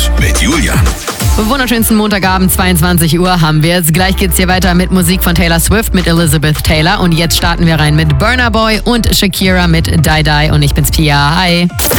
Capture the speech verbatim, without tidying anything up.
Flash mit Julian. Wunderschönsten Montagabend, zweiundzwanzig Uhr haben wir es. Gleich geht's hier weiter mit Musik von Taylor Swift mit Elizabeth Taylor. Und jetzt starten wir rein mit Burna Boy und Shakira mit Die Die. Und ich bin's Pia. Hi.